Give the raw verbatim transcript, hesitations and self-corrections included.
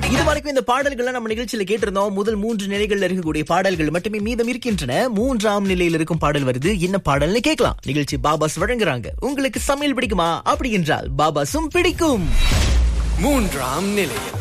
இது வரைக்கும் இந்த பாடல்கள் நம்ம நிகழ்ச்சியில கேட்டிருந்தோம். முதல் மூன்று நிலைகள்ல இருக்கக்கூடிய பாடல்கள் மட்டுமே மீதம் இருக்கின்றன. மூன்றாம் நிலையில் இருக்கும் பாடல் வருது. என்ன பாடல்னு கேட்கலாம். நிகழ்ச்சி பாபாஸ் வழங்குறாங்க. உங்களுக்கு சமையல் பிடிக்குமா? அப்படி என்றால் பாபாசும் பிடிக்கும். மூன்றாம் நிலையில்